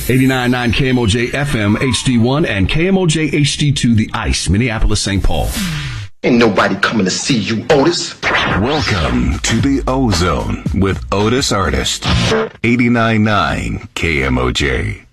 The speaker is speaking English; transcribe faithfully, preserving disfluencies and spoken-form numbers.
eighty-nine point nine K M O J F M H D one and K M O J H D two, The Ice, Minneapolis, Saint Paul. Ain't nobody coming to see you, Otis. Welcome to the Ozone with Otis Artist. eighty-nine point nine K M O J.